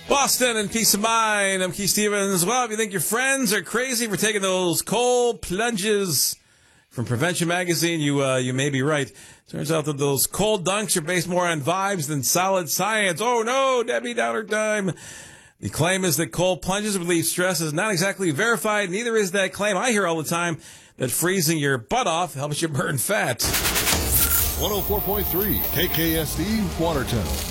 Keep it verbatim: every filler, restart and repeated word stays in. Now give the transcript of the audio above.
Boston and peace of mind. I'm Keith Stevens. Well, if you think your friends are crazy for taking those cold plunges from Prevention Magazine, you uh, you may be right. Turns out that those cold dunks are based more on vibes than solid science. Oh, no, Debbie Downer time. The claim is that cold plunges relieve stress is not exactly verified. Neither is that claim I hear all the time that freezing your butt off helps you burn fat. one oh four point three K K S D, Watertown.